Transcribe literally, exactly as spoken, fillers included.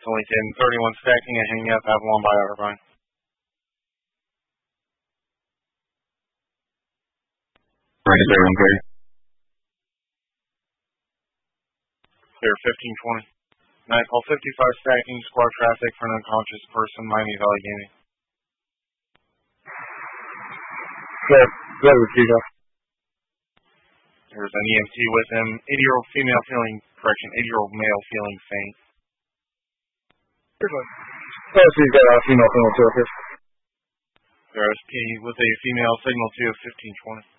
only ten thirty-one stacking and hanging up, Avalon by Irvine. Right, is everyone clear? Clear fifteen twenty. Nightfall fifty-five stacking, squad traffic for an unconscious person, Miami Valley Gaming. Good, good with you guys. There's an E M T with him, eighty-year-old female feeling, correction, eighty-year-old male feeling faint. Good one. Oh, so you've got a female criminal surface. There is P with a female signal two of fifteen twenty.